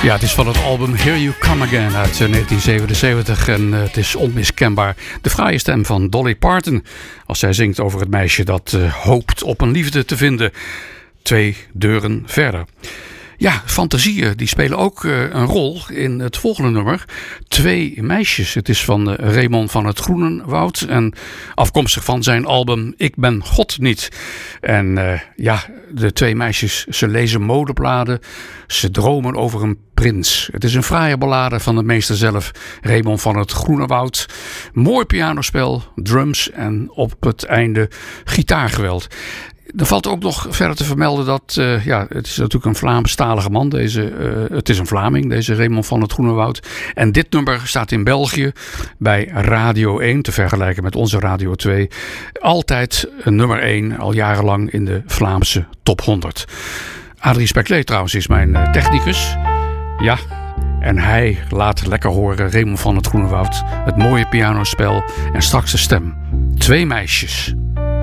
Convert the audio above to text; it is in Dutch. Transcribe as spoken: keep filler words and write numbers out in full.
Ja, het is van het album Here You Come Again uit negentien zevenenzeventig en uh, het is onmiskenbaar de fraaie stem van Dolly Parton als zij zingt over het meisje dat uh, hoopt op een liefde te vinden twee deuren verder. Ja, fantasieën die spelen ook uh, een rol in het volgende nummer. Twee meisjes. Het is van uh, Raymond van het Groenenwoud en afkomstig van zijn album Ik ben God niet. En uh, ja, de twee meisjes, ze lezen modebladen, ze dromen over een prins. Het is een fraaie ballade van de meester zelf, Raymond van het Groenenwoud. Mooi pianospel, drums en op het einde gitaargeweld. Er valt ook nog verder te vermelden dat, uh, ja, het is natuurlijk een Vlaamstalige man. Deze, uh, het is een Vlaming, deze Raymond van het Groenenwoud. En dit nummer staat in België bij Radio één, te vergelijken met onze Radio twee. Altijd nummer één, al jarenlang in de Vlaamse top honderd. Adrie Speclé trouwens is mijn uh, technicus. Ja, en hij laat lekker horen, Raymond van het Groenenwoud. Het mooie pianospel en straks de stem. Twee meisjes.